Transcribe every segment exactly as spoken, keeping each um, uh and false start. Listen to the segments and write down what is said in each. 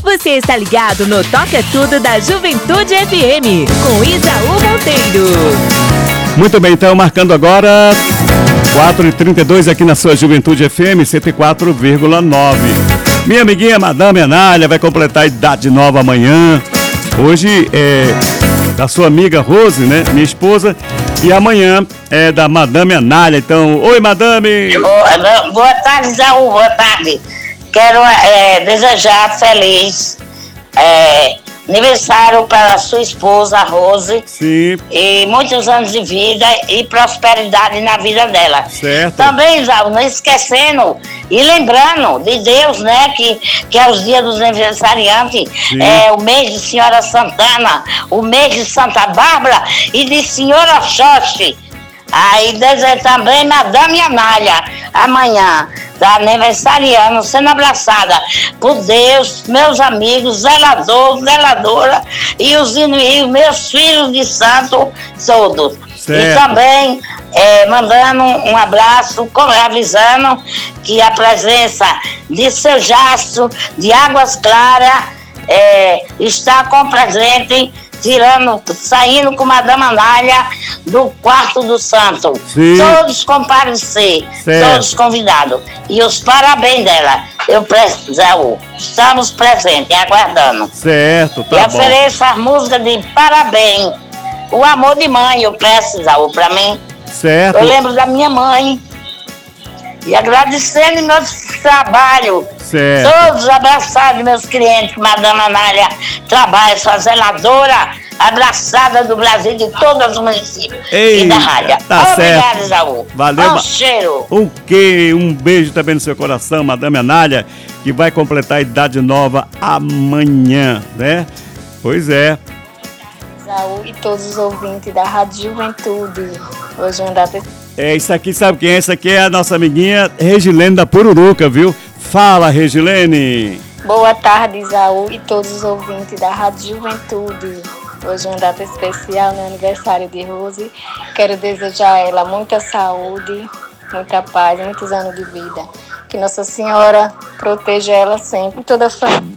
Você está ligado no Toca Tudo da Juventude F M, com Isaú Monteiro. Muito bem, então, marcando agora quatro e trinta e dois aqui na sua Juventude F M cento e quatro vírgula nove. Minha amiguinha Madame Anália vai completar a idade nova amanhã. Hoje é da sua amiga Rose, né? Minha esposa. E amanhã é da Madame Anália. Então, oi, Madame! Boa tarde, Isaú, boa tarde. Quero é, desejar feliz é, aniversário para a sua esposa, Rose. Sim. E muitos anos de vida e prosperidade na vida dela. Certo. Também, Isaú, não esquecendo e lembrando de Deus, né, que, que é os dias dos aniversariantes, é o mês de Senhora Santana, o mês de Santa Bárbara e de Senhora Xoxi. Aí desejo também Madame Anália, amanhã, da aniversariando, sendo abraçada por Deus, meus amigos, zelador, zeladora e os, e os meus filhos de santo todos. Certo. E também é, mandando um abraço, avisando que a presença de seu Jasto, de Águas Claras, é, está com presente, tirando, saindo com Madame Anália do quarto do santo. Sim. Todos comparecer, certo. Todos convidados. E os parabéns dela. Eu prezo, estamos presentes, aguardando. Certo, tá e bom. ofereço a música de parabéns. O amor de mãe, eu peço, Isaú, pra mim. Certo. Eu lembro da minha mãe. E agradecendo meu trabalho. Certo. Todos abraçados, meus clientes, que Madame Anália trabalha, sua zeladora, abraçada do Brasil, de todos os municípios. Eita, e da rádio. Tá Obrigado, certo. Isaú. Valeu. Um cheiro. Um que um beijo também no seu coração, Madame Anália, que vai completar a idade nova amanhã, né? Pois é. Isaú e todos os ouvintes da Rádio Juventude. Hoje é uma data... É, isso aqui, sabe quem é? Isso aqui é a nossa amiguinha Regilene da Pururuca, viu? Fala, Regilene! Boa tarde, Isaú e todos os ouvintes da Rádio Juventude. Hoje é uma data especial, no aniversário de Rose. Quero desejar a ela muita saúde, muita paz, muitos anos de vida. Que Nossa Senhora proteja ela sempre, toda a família.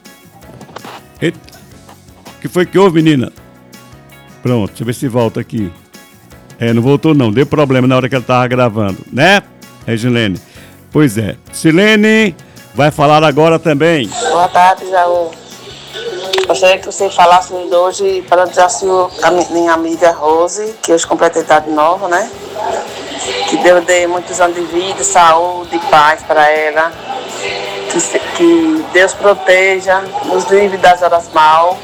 Eita. O que foi que houve, menina? Pronto, deixa eu ver se volta aqui. É, não voltou não, deu problema na hora que ela estava gravando, né, Regilene? Pois é. Silene vai falar agora também. Boa tarde, Isaú. Gostaria que você falasse hoje para dizer a minha amiga Rose, que hoje completa a idade nova, né? Que Deus dê muitos anos de vida, saúde e paz para ela. Que, que Deus proteja, nos livre das horas mal.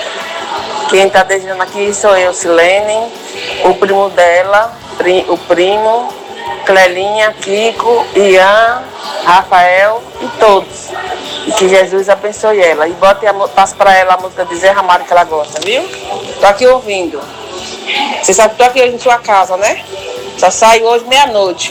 Quem está desejando aqui sou eu, Silene, o primo dela, o primo, Clelinha, Kiko, Ian, Rafael e todos. E que Jesus abençoe ela. E bote a, passa para ela a música de Zé Ramalho que ela gosta, viu? Tô aqui ouvindo. Você sabe que tô aqui hoje em sua casa, né? Só sai hoje meia-noite.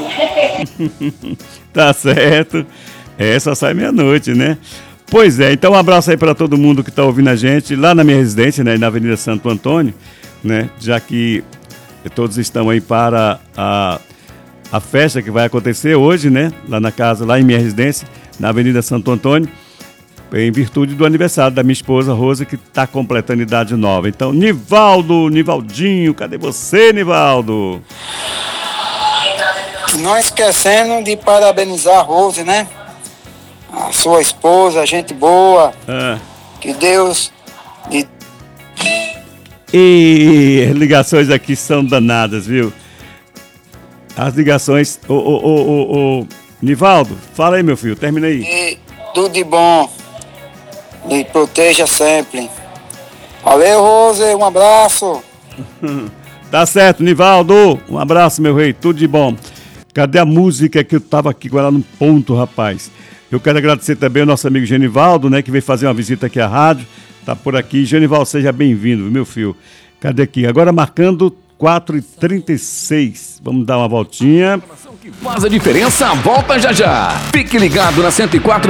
Tá certo. É, só sai meia-noite, né? Pois é, então um abraço aí para todo mundo que está ouvindo a gente lá na minha residência, né, na Avenida Santo Antônio, né, já que todos estão aí para a, a festa que vai acontecer hoje, né, lá na casa, lá em minha residência, na Avenida Santo Antônio, em virtude do aniversário da minha esposa Rose, que está completando idade nova. Então, Nivaldo, Nivaldinho, cadê você, Nivaldo? Não esquecendo de parabenizar a Rose, né? A sua esposa, gente boa, Ah. que Deus... De... E as ligações aqui são danadas, viu? As ligações... Ô, ô, ô, ô, ô, Nivaldo, fala aí, meu filho, termina aí. E tudo de bom, lhe proteja sempre. Valeu, Rose, um abraço. Tá certo, Nivaldo, um abraço, meu rei, tudo de bom. Cadê a música que eu tava aqui com ela no ponto, rapaz? Eu quero agradecer também ao nosso amigo Genivaldo, né, que veio fazer uma visita aqui à rádio. Tá por aqui. Genivaldo, seja bem-vindo, meu filho. Cadê aqui? Agora marcando quatro e trinta e seis. Vamos dar uma voltinha. Que faz a diferença, volta já já. Fique ligado na cento e quatro.